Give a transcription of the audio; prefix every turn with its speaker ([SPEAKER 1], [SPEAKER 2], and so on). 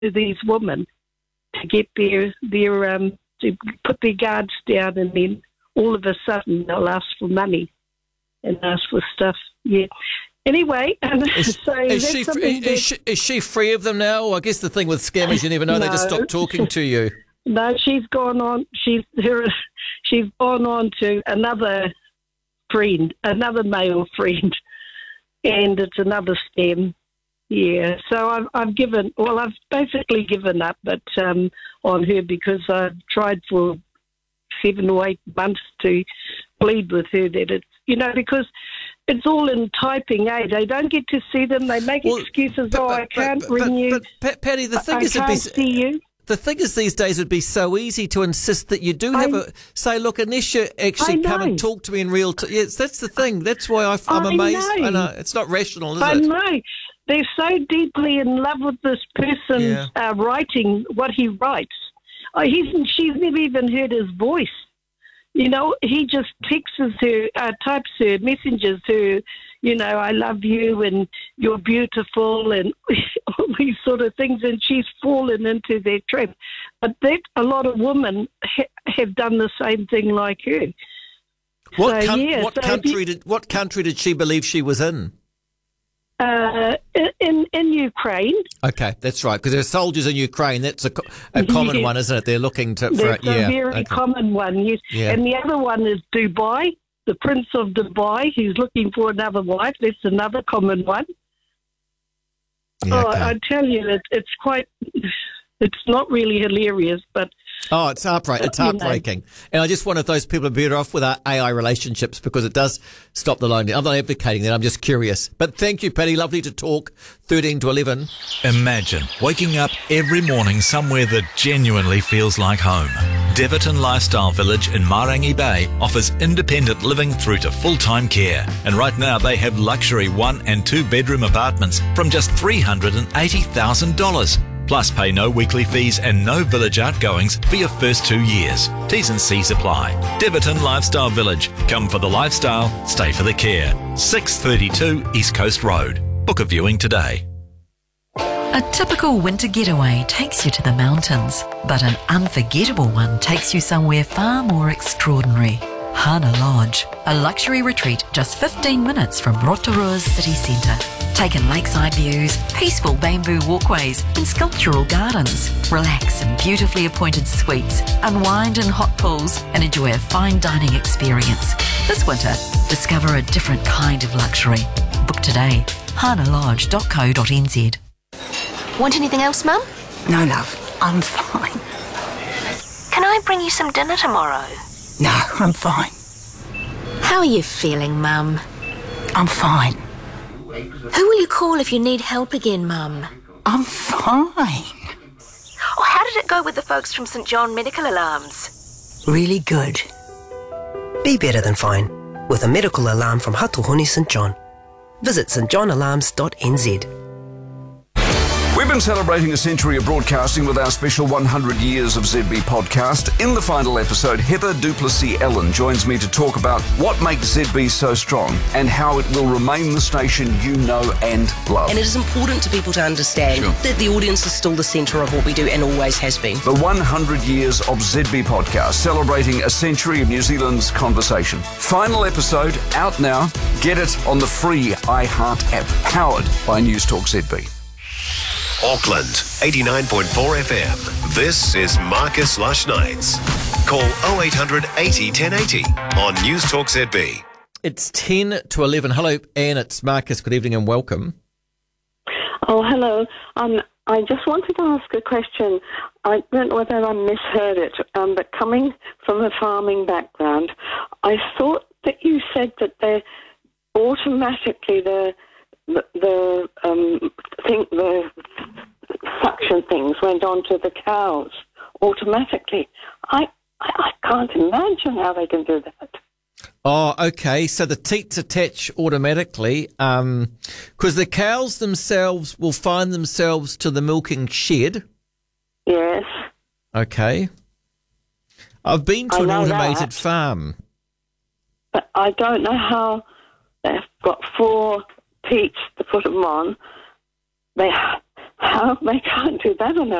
[SPEAKER 1] to these women to get their to put their guards down, and then all of a sudden they'll ask for money and ask for stuff. Yeah. Anyway,
[SPEAKER 2] is she free of them now? I guess the thing with scammers, you never know. No, they just stop talking to you.
[SPEAKER 1] No, she's gone on. She's gone on to another friend, another male friend, and it's another scam. Yeah, so I've basically given up, but on her, because I've tried for 7 or 8 months to plead with her that it's, because it's all in typing, eh? They don't get to see them. They make excuses. I can't ring you.
[SPEAKER 2] But Patty, the thing is,
[SPEAKER 1] I can't see you.
[SPEAKER 2] The thing is, these days it would be so easy to insist that you do have say, look, unless you actually come and talk to me in real time. Yes, that's the thing. That's why I'm amazed. I know. It's not rational, is it?
[SPEAKER 1] I know. They're so deeply in love with this person's writing, what he writes. She's never even heard his voice. He just texts her, types her, messages her, I love you and you're beautiful and all these sort of things, and she's fallen into their trap. But a lot of women have done the same thing like her.
[SPEAKER 2] What country did she believe she was in?
[SPEAKER 1] In Ukraine.
[SPEAKER 2] Okay, that's right, because there are soldiers in Ukraine. That's a common one, isn't it? They're looking to...
[SPEAKER 1] That's a very common one, yes. Yeah. And the other one is Dubai, the Prince of Dubai. He's looking for another wife. That's another common one. Yeah, okay. I tell you, it's not really hilarious, but...
[SPEAKER 2] Oh, it's heartbreaking. And I just wanted those people to be better off with our AI relationships, because it does stop the loneliness. I'm not advocating that, I'm just curious. But thank you, Patty. Lovely to talk. 13 to 11.
[SPEAKER 3] Imagine waking up every morning somewhere that genuinely feels like home. Deverton Lifestyle Village in Marangi Bay offers independent living through to full-time care. And right now they have luxury 1 and 2 bedroom apartments from just $380,000. Plus pay no weekly fees and no village outgoings for your first 2 years. T's and C's apply. Deverton Lifestyle Village. Come for the lifestyle, stay for the care. 632 East Coast Road. Book a viewing today.
[SPEAKER 4] A typical winter getaway takes you to the mountains, but an unforgettable one takes you somewhere far more extraordinary. Hana Lodge, a luxury retreat just 15 minutes from Rotorua's city centre. Take in lakeside views, peaceful bamboo walkways and sculptural gardens. Relax in beautifully appointed suites, unwind in hot pools and enjoy a fine dining experience. This winter, discover a different kind of luxury. Book today, hanalodge.co.nz.
[SPEAKER 5] Want anything else, Mum?
[SPEAKER 6] No, love. I'm fine.
[SPEAKER 5] Can I bring you some dinner tomorrow?
[SPEAKER 6] No, I'm fine.
[SPEAKER 5] How are you feeling, Mum?
[SPEAKER 6] I'm fine.
[SPEAKER 5] Who will you call if you need help again, Mum?
[SPEAKER 6] I'm fine.
[SPEAKER 5] Oh, how did it go with the folks from St John Medical Alarms?
[SPEAKER 6] Really good.
[SPEAKER 7] Be better than fine with a medical alarm from Hatuhoni St John. Visit stjohnalarms.nz.
[SPEAKER 8] We've been celebrating a century of broadcasting with our special 100 Years of ZB podcast. In the final episode, Heather Duplessis-Ellen joins me to talk about what makes ZB so strong and how it will remain the station you know and love.
[SPEAKER 9] And it is important to people to understand that the audience is still the centre of what we do and always has been.
[SPEAKER 8] The 100 Years of ZB podcast, celebrating a century of New Zealand's conversation. Final episode out now. Get it on the free iHeart app, powered by Newstalk ZB.
[SPEAKER 10] Auckland, 89.4 FM. This is Marcus Lush Nights. Call 0800 80 1080 on Newstalk ZB.
[SPEAKER 2] It's 10 to 11. Hello, Anne. It's Marcus. Good evening and welcome.
[SPEAKER 11] Oh, hello. I just wanted to ask a question. I don't know whether I misheard it, but coming from a farming background, I thought that you said that they automatically the suction things went on to the cows automatically. I can't imagine how they can do that.
[SPEAKER 2] Oh, okay. So the teats attach automatically because the cows themselves will find themselves to the milking shed.
[SPEAKER 11] Yes.
[SPEAKER 2] Okay. I've been to an automated farm.
[SPEAKER 11] But I don't know how they've got 4 teats to put them on. They How they can't do that on